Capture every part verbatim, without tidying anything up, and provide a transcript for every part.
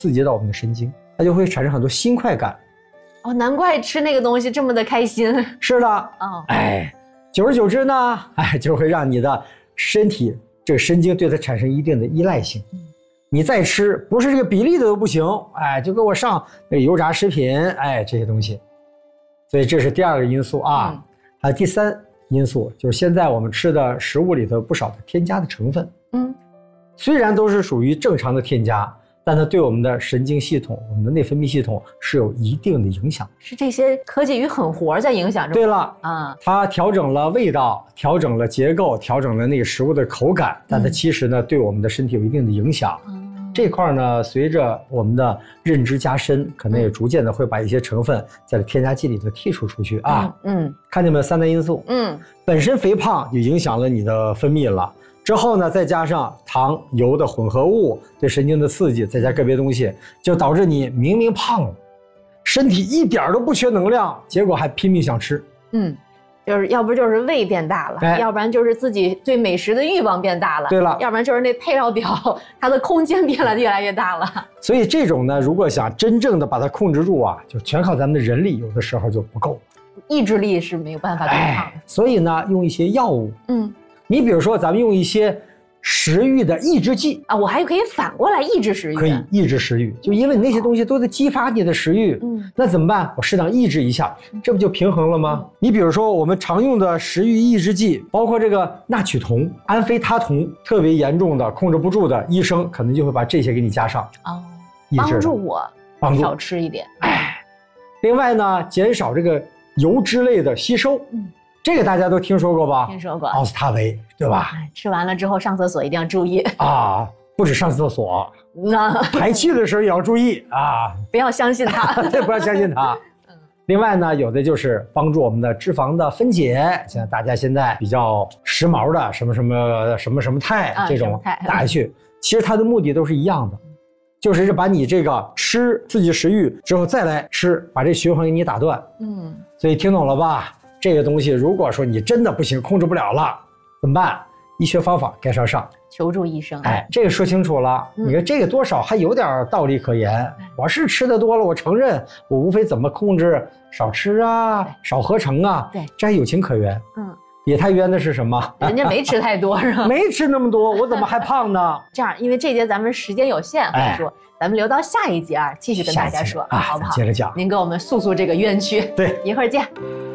刺激到我们的神经，它就会产生很多新快感。 哦，难怪吃那个东西这么的开心。 是的， 哦， 哎，久而久之呢，哎，就会让你的身体这个神经对它产生一定的依赖性。嗯，你再吃，不是这个比例的都不行，哎，就给我上那个油炸食品，哎，这些东西。所以这是第二个因素啊。嗯，还有第三因素就是现在我们吃的食物里头不少的添加的成分。嗯，虽然都是属于正常的添加，但它对我们的神经系统、我们的内分泌系统是有一定的影响。 是这些科技与狠活在影响着。 对了啊，它调整了味道，调整了结构，调整了那个食物的口感，但它其实呢、嗯、对我们的身体有一定的影响。嗯，这块呢，随着我们的认知加深，可能也逐渐的会把一些成分在添加剂里头剔除出去啊。嗯，嗯看见没有？三大因素。嗯，本身肥胖就影响了你的分泌了。之后呢，再加上糖油的混合物对神经的刺激，再加个别东西，就导致你明明胖了，身体一点都不缺能量，结果还拼命想吃。 嗯，就是要不就是胃变大了，哎、要不然就是自己对美食的欲望变大了， 对了， 要不然就是那配料表它的空间变得越来越大了。 所以这种呢，如果想真正的把它控制住啊，就全靠咱们的人力，有的时候就不够， 意志力是没有办法对抗的。 所以呢，用一些药物，嗯。你比如说，咱们用一些食欲的抑制剂啊，我还可以反过来抑制食欲， 可以抑制食欲，就因为你那些东西都在激发你的食欲，嗯，那怎么办？我适当抑制一下，这不就平衡了吗？嗯、你比如说，我们常用的食欲抑制剂，包括这个纳曲酮、安非他酮，特别严重的控制不住的，医生可能就会把这些给你加上， 哦，帮助我帮助少吃一点。 哎，另外呢，减少这个油脂类的吸收，嗯。这个大家都听说过吧？ 听说过， 奥司他韦，对吧？ 吃完了之后上厕所一定要注意啊！不止上厕所，那排气的时候也要注意啊！ 不要相信他， 对，不要相信他。嗯。另外呢，有的就是帮助我们的脂肪的分解，像大家现在比较时髦的什么什么什么什么肽、啊、这种打下去，其实它的目的都是一样的，就是把你这个吃刺激食欲之后再来吃，把这循环给你打断。嗯。所以听懂了吧？这个东西，如果说你真的不行，控制不了了，怎么办？医学方法该上上， 求助医生。 哎，这个说清楚了。嗯、你看这个多少还有点道理可言。嗯、我是吃的多了，我承认，我无非怎么控制少吃啊，少合成啊， 对， 这还有情可原。嗯，比太冤的是什么？ 人家没吃太多是吧？ 没吃那么多，我怎么还胖呢？ 这样，因为这节咱们时间有限，哎、说咱们留到下一节啊，继续跟大家说， 啊、 好不好？ 接着讲， 您给我们诉诉这个冤屈。 对， 一会儿见。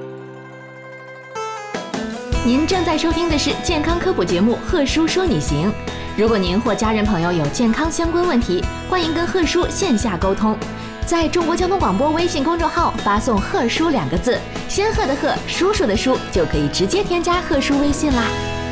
您正在收听的是健康科普节目《贺叔说你行》。如果您或家人朋友有健康相关问题，欢迎跟贺叔线下沟通。在中国交通广播微信公众号发送“贺叔”两个字，仙鹤的鹤，叔叔的叔，就可以直接添加贺叔微信啦。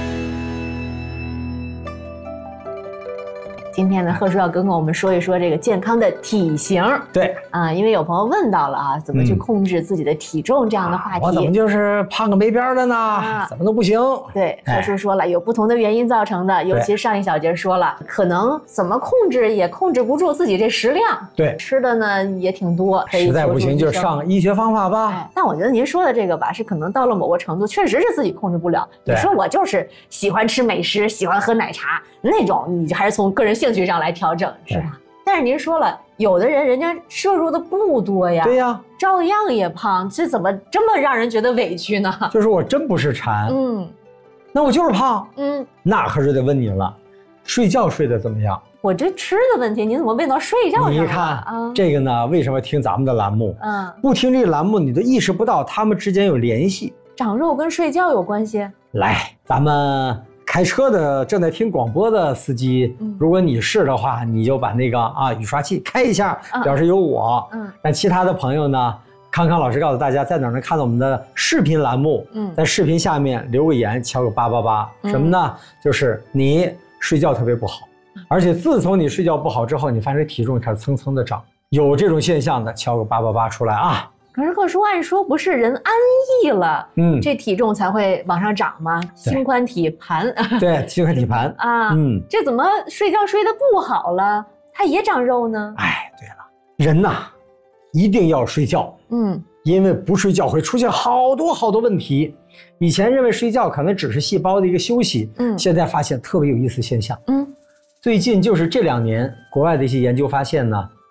今天呢，贺叔要跟我们说一说这个健康的体型。 对啊，因为有朋友问到了啊，怎么去控制自己的体重这样的话题。 嗯啊、我怎么就是胖个没边的呢？啊、怎么都不行。 对，贺叔说了，有不同的原因造成的，尤其上一小节说了，可能怎么控制也控制不住自己这食量。 对， 吃的呢也挺多， 实在不行就上医学方法吧。 哎、但我觉得您说的这个吧，是可能到了某个程度，确实是自己控制不了。你说我就是喜欢吃美食，喜欢喝奶茶那种，你就还是从个人兴趣上来调整，是吧？但是您说了，有的人人家摄入的不多呀， 对呀， 照样也胖，这怎么这么让人觉得委屈呢？ 就是我真不是馋，嗯，那我就是胖，嗯，那可是得问你了，睡觉睡得怎么样？ 我这吃的问题，你怎么问到睡觉上了？ 你看啊，这个呢，为什么听咱们的栏目？嗯，不听这个栏目，你都意识不到他们之间有联系。 长肉跟睡觉有关系？ 来，咱们。开车的正在听广播的司机，嗯、如果你是的话，你就把那个啊雨刷器开一下，嗯、表示有我。嗯，但其他的朋友呢，康康老师告诉大家，在哪能看到我们的视频栏目？嗯，在视频下面留个言，敲个八八八，什么呢？就是你睡觉特别不好，而且自从你睡觉不好之后，你发现体重开始蹭蹭的涨，有这种现象的，敲个八八八出来啊！ 可是贺叔按说不是人安逸了，嗯，这体重才会往上涨吗？心宽体盘， 对，心宽体盘啊，嗯，这怎么睡觉睡得不好了，它也长肉呢？ 哎，对了，人呐，一定要睡觉，嗯，因为不睡觉会出现好多好多问题。以前认为睡觉可能只是细胞的一个休息，嗯，现在发现特别有意思现象，嗯，最近就是这两年，国外的一些研究发现呢。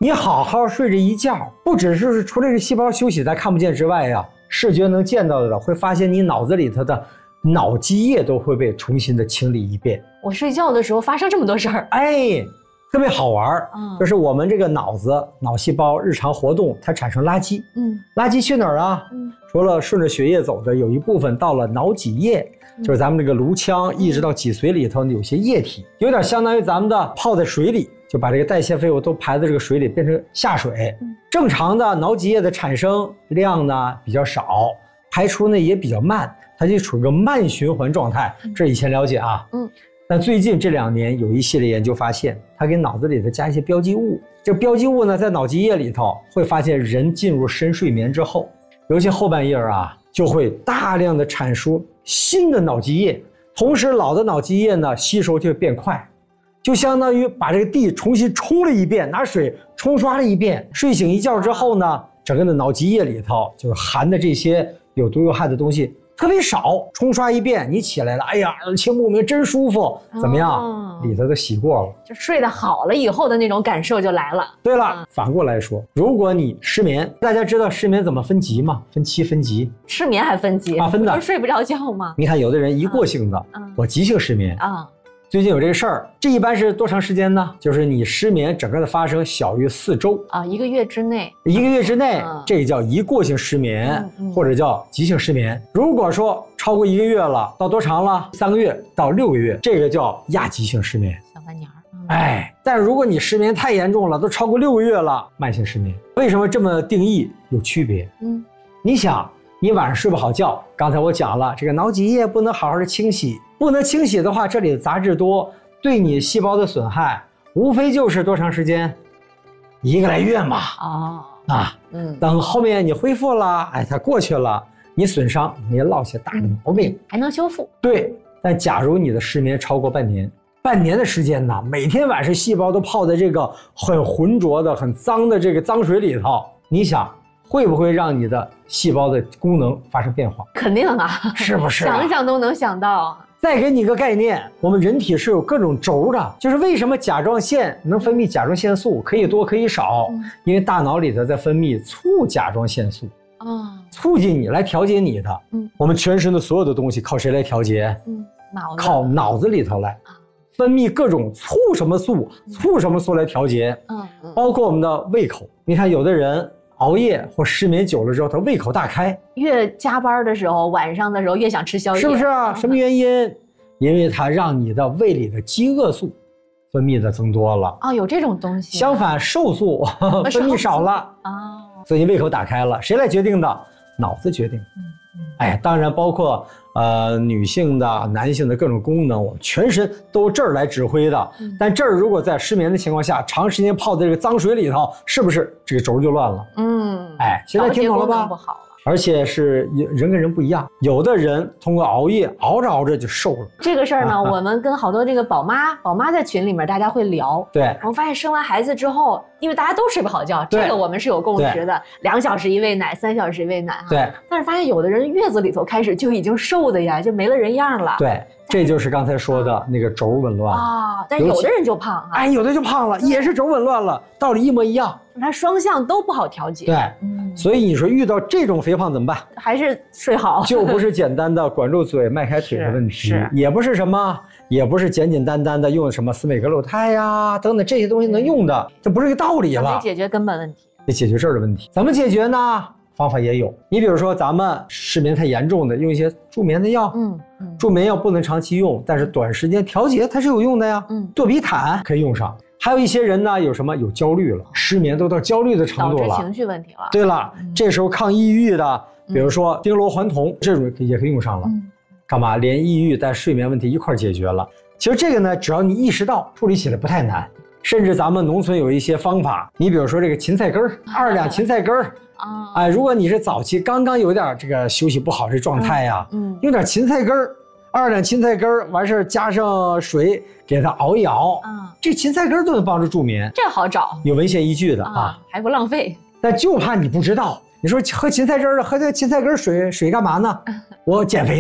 你好好睡这一觉，不只是除了这细胞休息咱看不见之外呀，视觉能见到的，会发现你脑子里头的脑基液都会被重新的清理一遍。 我睡觉的时候发生这么多事儿， 哎，特别好玩。 嗯， 就是我们这个脑子脑细胞日常活动，它产生垃圾。 嗯， 垃圾去哪儿啊？嗯，除了顺着血液走的，有一部分到了脑脊液，嗯、就是咱们这个颅腔一直到脊髓里头有些液体，有点相当于咱们的泡在水里，就把这个代谢废物都排在这个水里，变成下水。嗯、正常的脑脊液的产生量呢比较少，排出呢也比较慢，它就处于个慢循环状态。这以前了解啊。嗯。但最近这两年有一系列研究发现，它给脑子里头加一些标记物，这标记物呢在脑脊液里头会发现，人进入深睡眠之后，尤其后半夜啊，就会大量的产出新的脑脊液，同时老的脑脊液呢吸收就会变快，就相当于把这个地重新冲了一遍，拿水冲刷了一遍。睡醒一觉之后呢，整个的脑脊液里头就是含的这些有毒有害的东西特别少，冲刷一遍你起来了，哎呀，耳清目明，真舒服，怎么样？哦、里头都洗过了， 就睡得好了以后的那种感受就来了。 对了，嗯、反过来说，如果你失眠，大家知道失眠怎么分级吗？分期分级。 失眠还分级啊？ 分的。 不是睡不着觉吗？ 你看有的人一过性的，嗯、我急性失眠啊。最近有这个事儿，这一般是多长时间呢？就是你失眠整个的发生小于四周啊，一个月之内， 一个月之内，嗯、这个叫一过性失眠，嗯嗯、或者叫急性失眠。如果说超过一个月了，到多长了？三个月到六个月，这个叫亚急性失眠， 小半年。嗯、 哎，但如果你失眠太严重了，都超过六个月了，慢性失眠。为什么这么定义有区别？嗯，你想，你晚上睡不好觉，刚才我讲了，这个脑脊液不能好好的清洗。不能清洗的话，这里的杂质多，对你细胞的损害，无非就是多长时间，一个来月嘛。哦，啊，嗯，等后面你恢复了，哎，它过去了，你损伤没落下大的毛病， 还能修复。 对，但假如你的失眠超过半年，半年的时间呢，每天晚上细胞都泡在这个很浑浊的、很脏的这个脏水里头，你想会不会让你的细胞的功能发生变化？ 肯定啊， 是不是、啊？ 想想都能想到。 再给你一个概念，我们人体是有各种轴的，就是为什么甲状腺能分泌甲状腺素，可以多可以少，嗯、因为大脑里头在分泌促甲状腺素，啊，促进你来调节你的。嗯，我们全身的所有的东西靠谁来调节？嗯，脑子，靠脑子里头来，啊、分泌各种促什么素、促什么素来调节。嗯，包括我们的胃口，你看有的人熬夜或失眠久了之后，他胃口大开， 越加班的时候，晚上的时候越想吃宵夜， 是不是啊？什么原因？因为它让你的胃里的饥饿素分泌的增多了啊、哦，有这种东西、啊。 相反，瘦素分泌少了啊、哦，所以你胃口打开了。谁来决定的？脑子决定。嗯嗯。哎，当然包括呃女性的、男性的各种功能，我们全身都这儿来指挥的。嗯、但这儿如果在失眠的情况下，长时间泡在这个脏水里头，是不是这个轴就乱了？嗯。哎，现在听懂了吧？ 不好了。 而且是人跟人不一样，有的人通过熬夜熬着熬着就瘦了。 这个事儿呢，我们跟好多这个宝妈，宝妈在群里面大家会聊。 对， 我发现生完孩子之后，因为大家都睡不好觉，这个我们是有共识的，两小时一喂奶，三小时一喂奶哈。 对。 但是发现有的人月子里头开始就已经瘦的呀，就没了人样了。 对，这就是刚才说的那个轴紊乱啊。但有的人就胖啊， 哎，有的就胖了，也是轴紊乱了，道理一模一样。 它双向都不好调节。 对，嗯，所以你说遇到这种肥胖怎么办？ 还是睡好， 就不是简单的管住嘴、迈开腿的问题，也不是什么，也不是简简单单的用什么司美格鲁肽呀等等这些东西能用的，这不是个道理了。 得解决根本问题， 得解决这儿的问题，怎么解决呢？方法也有，你比如说咱们失眠太严重的，用一些助眠的药，嗯嗯，助眠药不能长期用，但是短时间调节它是有用的呀，嗯，哚比坦可以用上。还有一些人呢，有什么有焦虑了，失眠都到焦虑的程度了， 导致情绪问题了。 对了，嗯、这时候抗抑郁的，比如说丁螺环酮，这种也可以用上了。嗯、干嘛？连抑郁带睡眠问题一块解决了。其实这个呢，只要你意识到，处理起来不太难。甚至咱们农村有一些方法，你比如说这个芹菜根儿，二两芹菜根儿。啊，哎，如果你是早期刚刚有点这个休息不好这状态呀，嗯，嗯用点芹菜根儿。二两芹菜根儿完事儿，加上水给它熬一熬，嗯，这芹菜根儿都能帮助助眠， 这好找， 有文献依据的 啊, 啊， 还不浪费。 但就怕你不知道，你说喝芹菜汁儿，喝这芹菜根儿水水干嘛呢？我减肥呢，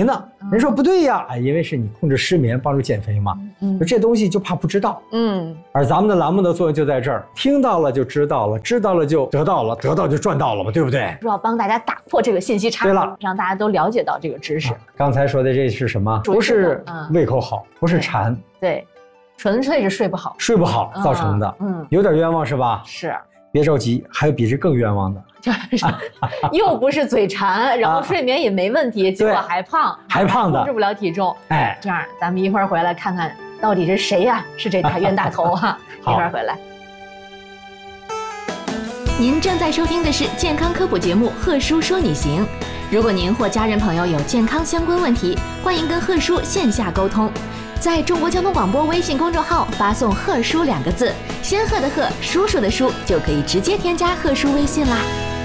人说不对呀，哎，因为是你控制失眠，帮助减肥嘛。嗯，这东西就怕不知道。嗯，而咱们的栏目的作用就在这儿，听到了就知道了，知道了就得到了，得到就赚到了嘛，对不对？ 主要帮大家打破这个信息差， 对了， 让大家都了解到这个知识。啊、 刚才说的这是什么？不是胃口好，不是馋， 对，纯粹是睡不好， 睡不好造成的。嗯，有点冤枉是吧？ 是。 别着急，还有比这更冤枉的， 就是又不是嘴馋，然后睡眠也没问题，结果还胖， 还胖的， 控制不了体重。哎，这样咱们一会儿回来看看到底是谁呀、啊？是这大冤大头啊！一会儿回来。 您正在收听的是健康科普节目《贺叔说你行》。如果您或家人朋友有健康相关问题，欢迎跟贺叔线下沟通。在中国交通广播微信公众号发送“贺叔”两个字，仙鹤的鹤，叔叔的叔，就可以直接添加贺叔微信啦。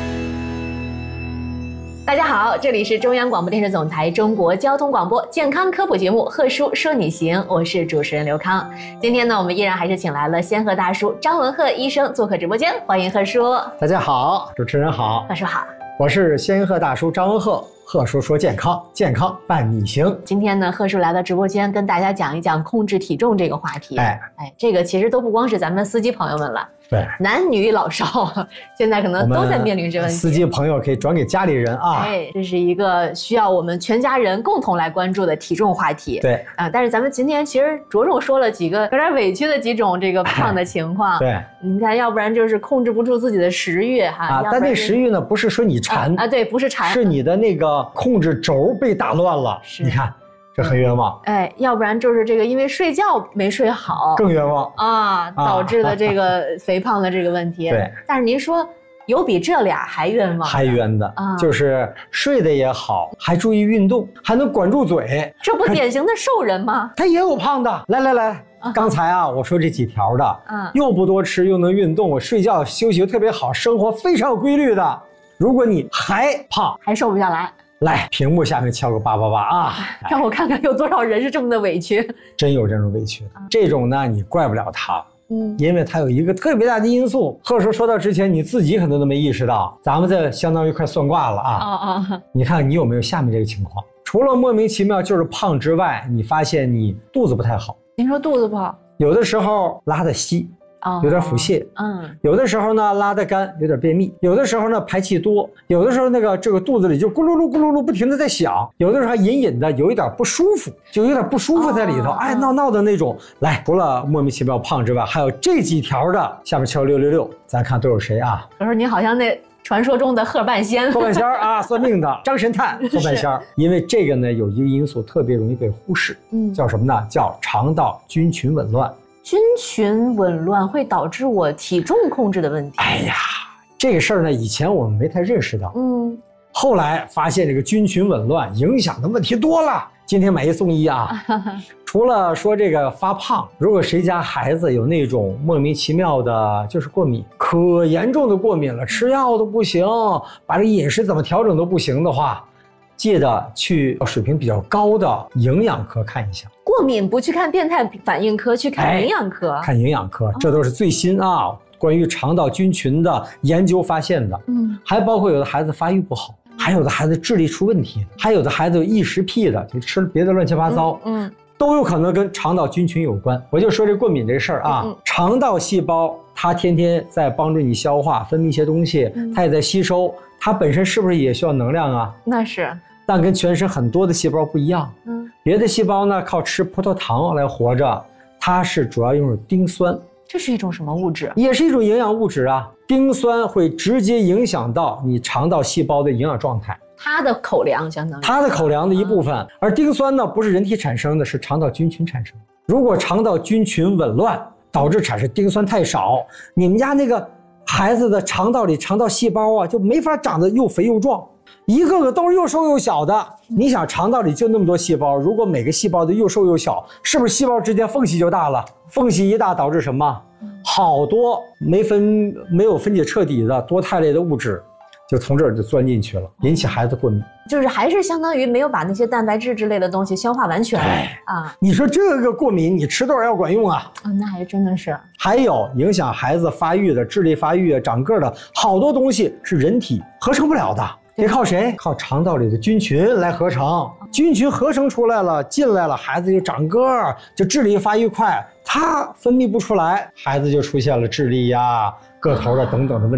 大家好，这里是中央广播电视总台中国交通广播健康科普节目《贺叔说你行》，我是主持人刘康。今天呢，我们依然还是请来了仙鹤大叔张文鹤医生做客直播间，欢迎贺叔。 大家好，主持人好， 贺叔好， 我是仙鹤大叔张文鹤。贺叔说健康，健康伴你行。 今天呢，贺叔来到直播间跟大家讲一讲控制体重这个话题。哎哎，这个其实都不光是咱们司机朋友们了， 对， 男女老少现在可能都在面临这问题。 司机朋友可以转给家里人啊。 哎，这是一个需要我们全家人共同来关注的体重话题。 对啊，但是咱们今天其实着重说了几个有点委屈的几种这个胖的情况。 哎、对， 你看，要不然就是控制不住自己的食欲哈。 啊，但那食欲呢，不是说你馋啊, 啊，对，不是馋， 是你的那个控制轴被打乱了。你看。这很冤枉， 哎，要不然就是这个，因为睡觉没睡好， 更冤枉啊，导致的这个肥胖的这个问题。 对， 但是您说有比这俩还冤枉？ 还冤的啊，就是睡得也好，还注意运动，还能管住嘴， 这不典型的瘦人吗？ 他也有胖的。来来来，啊、刚才啊，我说这几条的，啊，又不多吃，又能运动，睡觉休息特别好，生活非常有规律的。如果你还胖， 还瘦不下来。 来，屏幕下面敲个八八八啊， 让我看看有多少人是这么的委屈。 真有这种委屈的，这种呢你怪不了他，嗯，因为他有一个特别大的因素。或者说说到之前你自己可能都没意识到，咱们这相当于快算卦了啊。啊啊！你看你有没有下面这个情况？除了莫名其妙就是胖之外，你发现你肚子不太好。 您说肚子不好？ 有的时候拉得稀。有点腹泻，嗯，有的时候呢拉得干，有点便秘，有的时候呢排气多，有的时候那个这个肚子里就咕噜噜咕噜噜不停的在响，有的时候还隐隐的有一点不舒服，就有点不舒服在里头，爱闹闹的那种。来，除了莫名其妙胖之外，还有这几条的，下面敲六六六，咱看都有谁啊？ 我说你好像那传说中的贺半仙， 贺半仙啊，算命的张神探贺半仙，因为这个呢有一个因素特别容易被忽视，嗯，叫什么呢？叫肠道菌群紊乱。 菌群紊乱会导致我体重控制的问题。 哎呀，这个事儿呢，以前我们没太认识到，嗯，后来发现这个菌群紊乱影响的问题多了。今天买一送一啊，除了说这个发胖，如果谁家孩子有那种莫名其妙的，就是过敏，可严重的过敏了，吃药都不行，把这饮食怎么调整都不行的话，记得去水平比较高的营养科看一下。 过敏不去看变态反应科，去看营养科。 哎、看营养科，这都是最新啊，关于肠道菌群的研究发现的。嗯，还包括有的孩子发育不好，还有的孩子智力出问题，还有的孩子有异食癖的，就吃了别的乱七八糟。嗯，嗯都有可能跟肠道菌群有关。我就说这过敏这事儿啊，嗯、肠道细胞它天天在帮助你消化，分泌一些东西，嗯、它也在吸收，它本身是不是也需要能量啊？ 那是。 但跟全身很多的细胞不一样，嗯，别的细胞呢靠吃葡萄糖来活着，它是主要用丁酸。 这是一种什么物质？ 也是一种营养物质啊。丁酸会直接影响到你肠道细胞的营养状态， 它的口粮相当于它的口粮的一部分。嗯、而丁酸呢，不是人体产生的，是肠道菌群产生的。如果肠道菌群紊乱，导致产生丁酸太少，你们家那个孩子的肠道里肠道细胞啊，就没法长得又肥又壮。一个个都是又瘦又小的，你想肠道里就那么多细胞，如果每个细胞都又瘦又小，是不是细胞之间缝隙就大了？缝隙一大导致什么？好多没分没有分解彻底的多肽类的物质就从这儿就钻进去了，引起孩子过敏。 就是还是相当于没有把那些蛋白质之类的东西消化完全。 哎啊，你说这个过敏你吃多少药管用啊？ 啊，那还真的是。 还有影响孩子发育的智力发育啊、长个的好多东西是人体合成不了的。得靠谁？靠肠道里的菌群来合成。 菌群合成出来了，进来了，孩子就长个儿，就智力发育快。它分泌不出来，孩子就出现了智力呀、个头的等等的问题。